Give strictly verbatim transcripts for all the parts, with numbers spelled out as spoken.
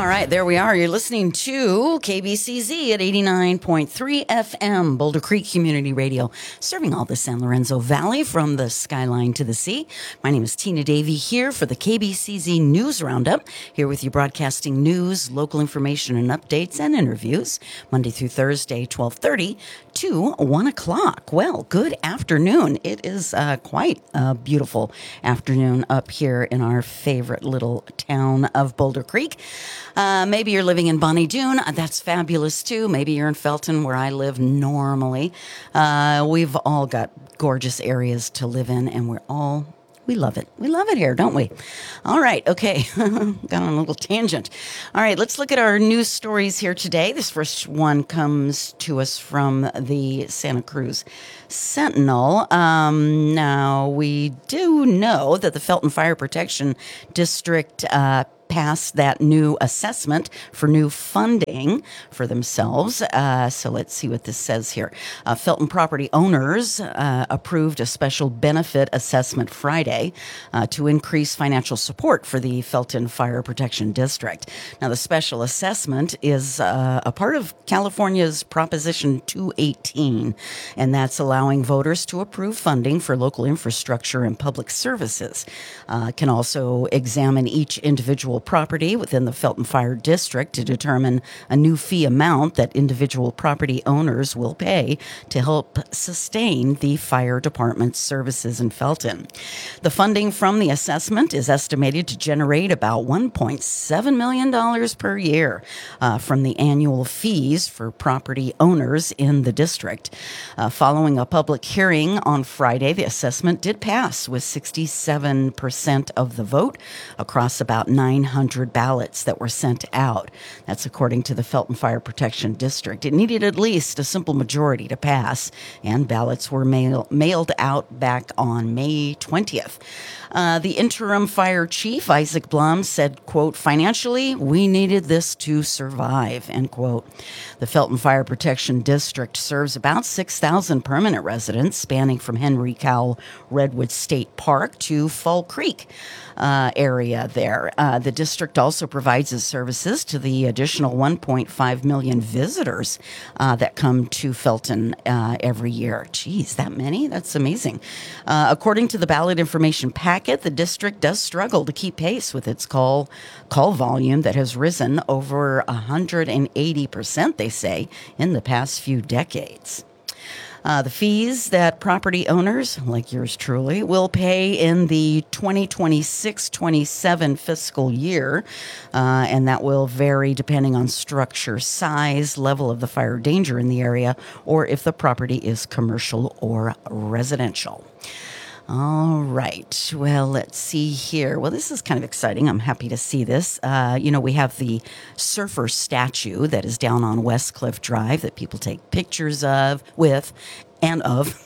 All right, there we are. You're listening to K B C Z at eighty-nine point three F M, Boulder Creek Community Radio, serving all the San Lorenzo Valley from the skyline to the sea. My name is Tina Davey here for the K B C Z News Roundup, here with you broadcasting news, local information and updates and interviews, Monday through Thursday, twelve thirty to one o'clock. Well, good afternoon. It is uh, quite a beautiful afternoon up here in our favorite little town of Boulder Creek. Uh, maybe you're living in Bonnie Doon. That's fabulous, too. Maybe you're in Felton, where I live normally. Uh, we've all got gorgeous areas to live in, and we're all, we love it. We love it here, don't we? All right, okay. Got on a little tangent. All right, let's look at our news stories here today. This first one comes to us from the Santa Cruz Sentinel. Um, now, we do know that the Felton Fire Protection District uh, passed that new assessment for new funding for themselves. Uh, so let's see what this says here. Uh, Felton property owners uh, approved a special benefit assessment Friday uh, to increase financial support for the Felton Fire Protection District. Now, the special assessment is uh, a part of California's Proposition two eighteen, and that's allowing voters to approve funding for local infrastructure and public services. Uh, can also examine each individual property within the Felton Fire District to determine a new fee amount that individual property owners will pay to help sustain the fire department's services in Felton. The funding from the assessment is estimated to generate about one point seven million dollars per year uh, from the annual fees for property owners in the district. Uh, following a public hearing on Friday, the assessment did pass with sixty-seven percent of the vote across about nine hundred ballots that were sent out. That's according to the Felton Fire Protection District. It needed at least a simple majority to pass, and ballots were mail- mailed out back on May twentieth. Uh, the interim fire chief, Isaac Blum, said, quote, "Financially, we needed this to survive," end quote. The Felton Fire Protection District serves about six thousand permanent residents spanning from Henry Cowell Redwood State Park to Fall Creek uh, area there. Uh, the district also provides its services to the additional one point five million visitors uh, that come to Felton uh, every year. Geez, that many? That's amazing. Uh, according to the ballot information packet, the district does struggle to keep pace with its call call volume that has risen over one hundred eighty percent, they say, in the past few decades. Uh, the fees that property owners, like yours truly, will pay in the twenty twenty-six twenty-seven fiscal year, uh, and that will vary depending on structure, size, level of the fire danger in the area, or if the property is commercial or residential. All right. Well, let's see here. Well, this is kind of exciting. I'm happy to see this. Uh, you know, we have the surfer statue that is down on West Cliff Drive that people take pictures of, with, and of.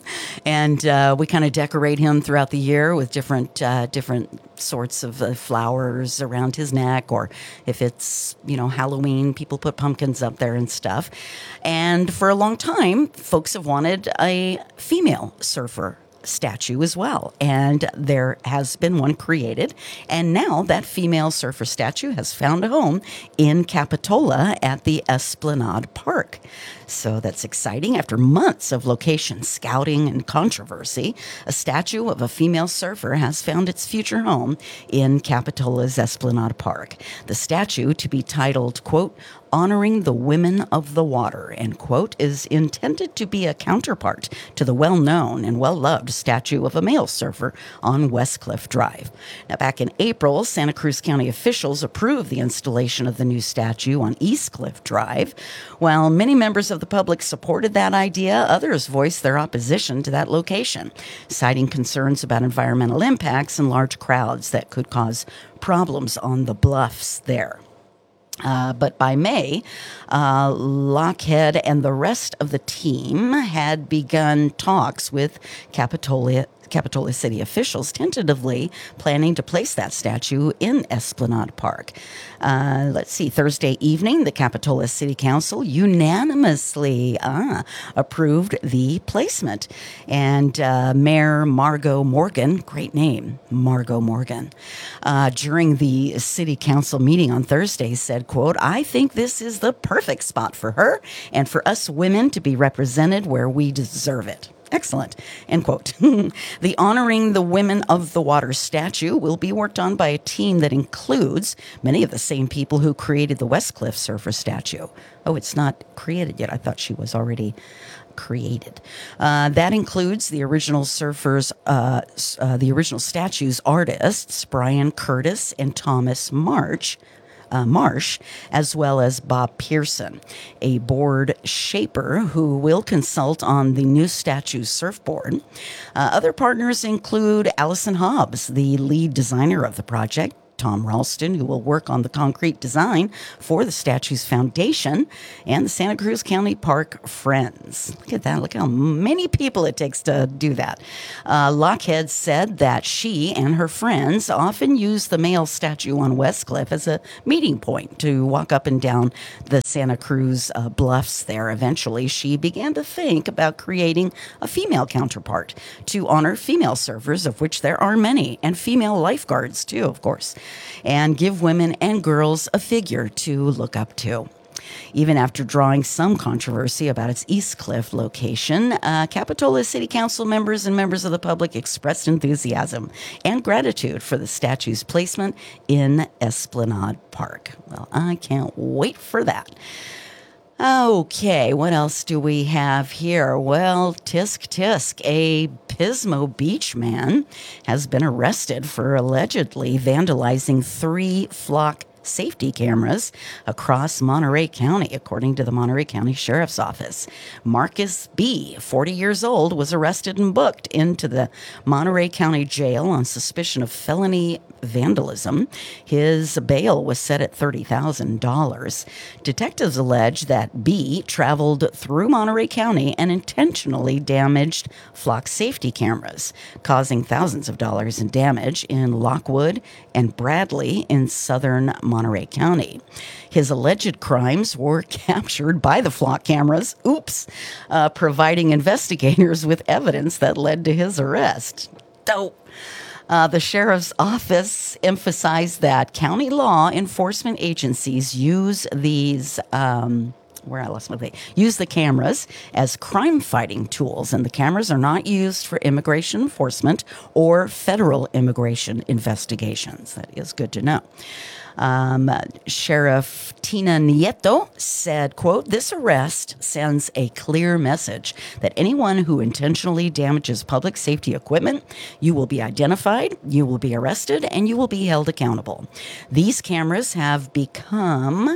and uh, we kind of decorate him throughout the year with different uh, different sorts of uh, flowers around his neck, or if it's, you know, Halloween, people put pumpkins up there and stuff. And for a long time, folks have wanted a female surfer statue as well, and there has been one created, and now that female surfer statue has found a home in Capitola at the Esplanade Park. So that's exciting. After months of location scouting and controversy, a statue of a female surfer has found its future home in Capitola's Esplanade Park. The statue, to be titled, quote, "Honoring the Women of the Water," end quote, is intended to be a counterpart to the well-known and well-loved statue of a male surfer on West Cliff Drive. Now, back in April, Santa Cruz County officials approved the installation of the new statue on East Cliff Drive. While many members of the public supported that idea, others voiced their opposition to that location, citing concerns about environmental impacts and large crowds that could cause problems on the bluffs there. Uh, but by May, uh, Lockhead and the rest of the team had begun talks with Capitola, Capitola City officials tentatively planning to place that statue in Esplanade Park. Uh, let's see, Thursday evening, the Capitola City Council unanimously ah, approved the placement. And uh, Mayor Margot Morgan, great name, Margot Morgan, uh, during the City Council meeting on Thursday said, quote, "I think this is the perfect spot for her and for us women to be represented where we deserve it." Excellent. End quote. The Honoring the Women of the Water statue will be worked on by a team that includes many of the same people who created the Westcliff Surfer statue. Oh, it's not created yet. I thought she was already created. Uh, that includes the original surfers, uh, uh, the original statue's artists, Brian Curtis and Thomas March, Uh, Marsh, as well as Bob Pearson, a board shaper who will consult on the new statue's surfboard. Uh, other partners include Allison Hobbs, the lead designer of the project, Tom Ralston, who will work on the concrete design for the statue's foundation, and the Santa Cruz County Park Friends. Look at that. Look how many people it takes to do that. Uh, Lockhead said that she and her friends often use the male statue on Westcliff as a meeting point to walk up and down the Santa Cruz uh, bluffs there. Eventually, she began to think about creating a female counterpart to honor female surfers, of which there are many, and female lifeguards, too, of course, and give women and girls a figure to look up to. Even after drawing some controversy about its East Cliff location, uh, Capitola City Council members and members of the public expressed enthusiasm and gratitude for the statue's placement in Esplanade Park. Well, I can't wait for that. Okay, what else do we have here? Well, tisk tisk, a Pismo Beach man has been arrested for allegedly vandalizing three flock safety cameras across Monterey County, according to the Monterey County Sheriff's Office. Marcus B., forty years old, was arrested and booked into the Monterey County Jail on suspicion of felony vandalism. His bail was set at thirty thousand dollars. Detectives allege that B traveled through Monterey County and intentionally damaged flock safety cameras, causing thousands of dollars in damage in Lockwood and Bradley in southern Monterey County. His alleged crimes were captured by the flock cameras, oops, uh, providing investigators with evidence that led to his arrest. Dope. Uh, the sheriff's office emphasized that county law enforcement agencies use these, um, where I lost my place, use the cameras as crime-fighting tools, and the cameras are not used for immigration enforcement or federal immigration investigations. That is good to know. Um, Sheriff Tina Nieto said, quote, "This arrest sends a clear message that anyone who intentionally damages public safety equipment, you will be identified, you will be arrested, and you will be held accountable. These cameras have become...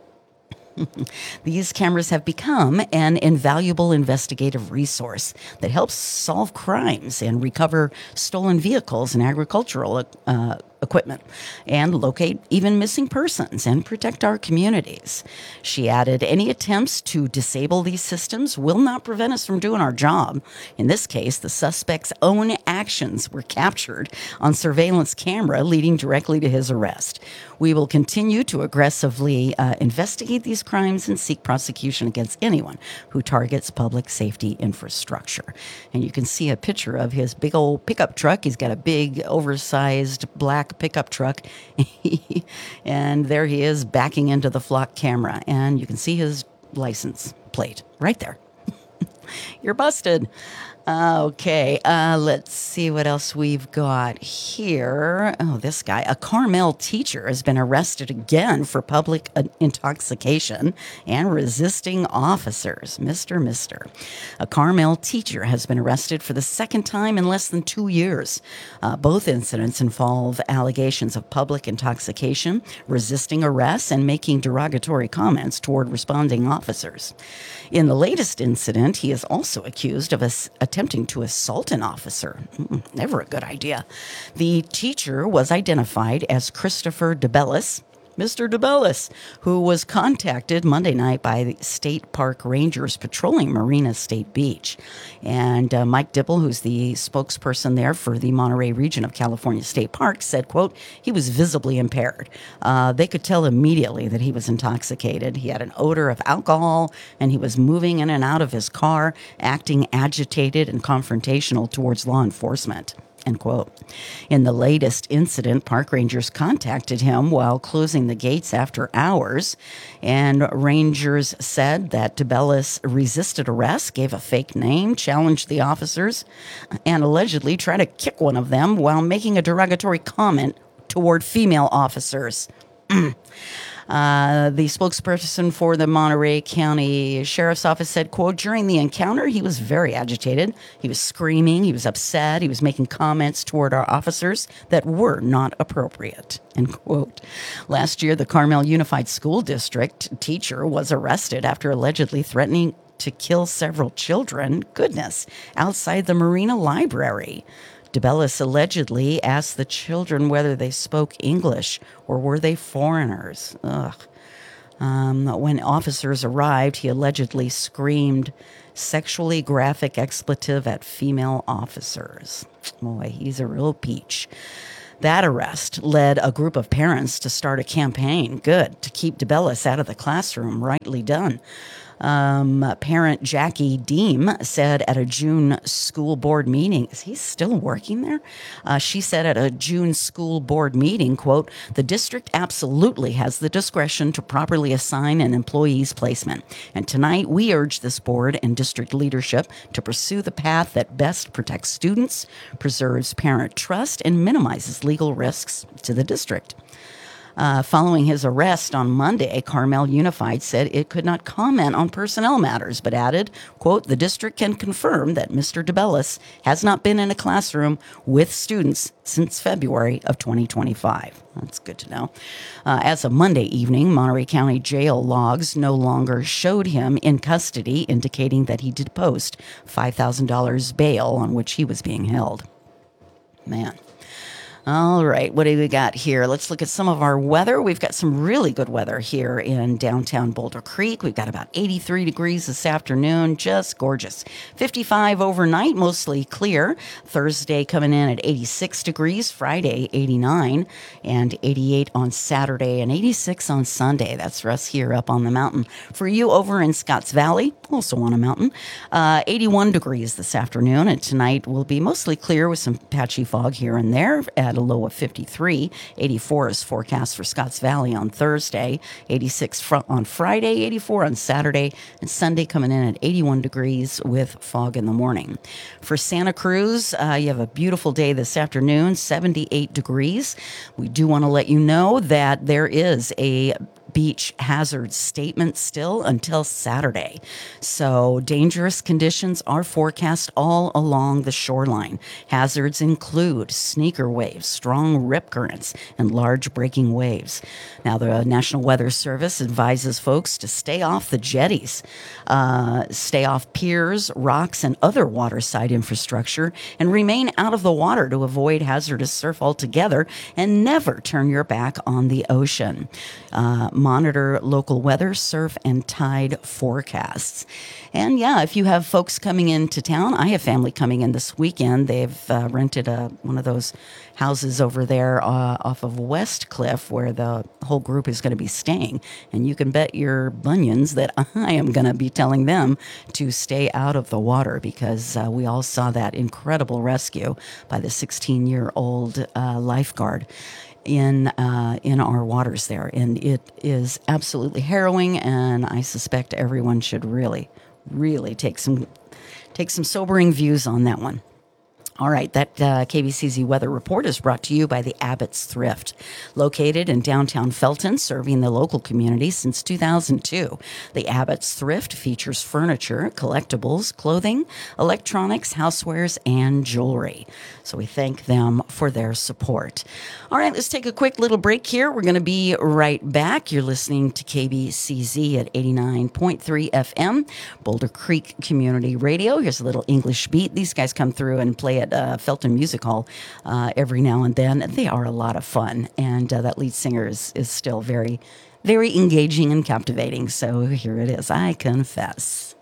These cameras have become an invaluable investigative resource that helps solve crimes and recover stolen vehicles and agricultural uh, equipment and locate even missing persons and protect our communities." She added, "Any attempts to disable these systems will not prevent us from doing our job. In this case, the suspect's own actions were captured on surveillance camera, leading directly to his arrest. We will continue to aggressively uh, investigate these crimes and seek prosecution against anyone who targets public safety infrastructure." And you can see a picture of his big old pickup truck. He's got a big, oversized black pickup truck, and there he is backing into the flock camera, and you can see his license plate right there. You're busted. Uh, okay, uh, let's see what else we've got here. Oh, this guy, a Carmel teacher, has been arrested again for public uh, intoxication and resisting officers. Mister Mister A Carmel teacher has been arrested for the second time in less than two years. Uh, both incidents involve allegations of public intoxication, resisting arrest, and making derogatory comments toward responding officers. In the latest incident, he is also accused of ass- attempting to assault an officer. Mm, never a good idea. The teacher was identified as Christopher DeBellis, Mister DeBellis, who was contacted Monday night by the state park rangers patrolling Marina State Beach. And uh, Mike Dipple, who's the spokesperson there for the Monterey region of California State Park, said, quote, he was visibly impaired. Uh, they could tell immediately that he was intoxicated. He had an odor of alcohol, and he was moving in and out of his car, acting agitated and confrontational towards law enforcement. End quote. In the latest incident, park rangers contacted him while closing the gates after hours, and rangers said that DeBellis resisted arrest, gave a fake name, challenged the officers, and allegedly tried to kick one of them while making a derogatory comment toward female officers. Uh, the spokesperson for the Monterey County Sheriff's Office said, quote, during the encounter, he was very agitated. He was screaming. He was upset. He was making comments toward our officers that were not appropriate, end quote. Last year, the Carmel Unified School District teacher was arrested after allegedly threatening to kill several children, goodness, outside the Marina Library. DeBellis allegedly asked the children whether they spoke English or were they foreigners. Ugh. Um, when officers arrived, he allegedly screamed sexually graphic expletive at female officers. Boy, he's a real peach. That arrest led a group of parents to start a campaign, good, to keep DeBellis out of the classroom. Rightly done. Um, parent Jackie Deem said at a June school board meeting, is he still working there? Uh, she said at a June school board meeting, quote, the district absolutely has the discretion to properly assign an employee's placement. And tonight we urge this board and district leadership to pursue the path that best protects students, preserves parent trust, and minimizes legal risks to the district. Uh, following his arrest on Monday, Carmel Unified said it could not comment on personnel matters, but added, quote, the district can confirm that Mister DeBellis has not been in a classroom with students since February of twenty twenty-five. That's good to know. Uh, as of Monday evening, Monterey County jail logs no longer showed him in custody, indicating that he did post five thousand dollars bail on which he was being held. Man. All right, what do we got here? Let's look at some of our weather. We've got some really good weather here in downtown Boulder Creek. We've got about eighty-three degrees this afternoon, just gorgeous. fifty-five overnight, mostly clear. Thursday coming in at eighty-six degrees, Friday eighty-nine, and eighty-eight on Saturday, and eighty-six on Sunday. That's for us here up on the mountain. For you over in Scotts Valley, also on a mountain, uh, eighty-one degrees this afternoon, and tonight will be mostly clear with some patchy fog here and there at a low of fifty-three. eighty-four is forecast for Scotts Valley on Thursday, eighty-six fr- on Friday, eighty-four on Saturday, and Sunday coming in at eighty-one degrees with fog in the morning. For Santa Cruz, uh, you have a beautiful day this afternoon, seventy-eight degrees. We do want to let you know that there is a beach hazard statement still until Saturday. So dangerous conditions are forecast all along the shoreline. Hazards include sneaker waves, strong rip currents, and large breaking waves. Now, the National Weather Service advises folks to stay off the jetties, uh, stay off piers, rocks, and other waterside infrastructure, and remain out of the water to avoid hazardous surf altogether, and never turn your back on the ocean. Uh, Monitor local weather, surf, and tide forecasts. And yeah, if you have folks coming into town, I have family coming in this weekend. They've uh, rented a one of those houses over there uh, off of West Cliff where the whole group is going to be staying. And you can bet your bunions that I am going to be telling them to stay out of the water because uh, we all saw that incredible rescue by the sixteen-year-old uh, lifeguard in uh, in our waters there, and it is absolutely harrowing. And I suspect everyone should really, really take some take some sobering views on that one. All right, that uh, K B C Z weather report is brought to you by the Abbott's Thrift, located in downtown Felton, serving the local community since two thousand two. The Abbott's Thrift features furniture, collectibles, clothing, electronics, housewares, and jewelry. So we thank them for their support. All right, let's take a quick little break here. We're going to be right back. You're listening to K B C Z at eighty-nine point three F M, Boulder Creek Community Radio. Here's a little English beat. These guys come through and play it at uh, Felton Music Hall uh, every now and then. They are a lot of fun, and uh, that lead singer is, is still very, very engaging and captivating. So here it is, I confess.